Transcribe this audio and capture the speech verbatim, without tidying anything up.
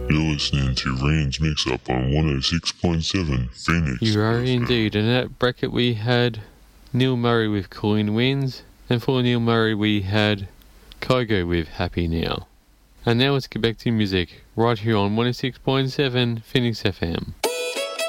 You're listening to Rand's Mix Up on one oh six point seven Phoenix. You are indeed. In that bracket we had Neil Murray with Cooling Winds, and for Neil Murray we had Kygo with Happy Now. And now let's get back to music, right here on one oh six point seven Phoenix F M.